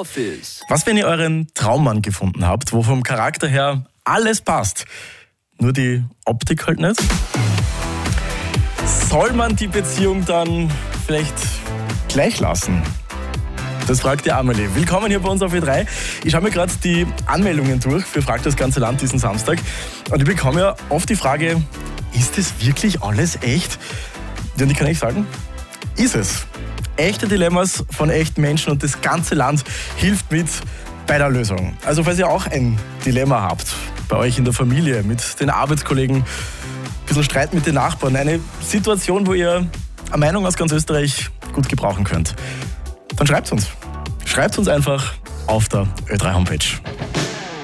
Homeoffice. Was, wenn ihr euren Traummann gefunden habt, wo vom Charakter her alles passt, nur die Optik halt nicht? Soll man die Beziehung dann vielleicht gleich lassen? Das fragt die Amelie. Willkommen hier bei uns auf E3. Ich schaue mir gerade die Anmeldungen durch für Fragt das ganze Land diesen Samstag. Und ich bekomme ja oft die Frage, ist das wirklich alles echt? Ja, die kann ich sagen, ist es. Echte Dilemmas von echten Menschen und das ganze Land hilft mit bei der Lösung. Also falls ihr auch ein Dilemma habt, bei euch in der Familie, mit den Arbeitskollegen, ein bisschen Streit mit den Nachbarn, eine Situation, wo ihr eine Meinung aus ganz Österreich gut gebrauchen könnt, dann schreibt uns. Schreibt uns einfach auf der Ö3 Homepage.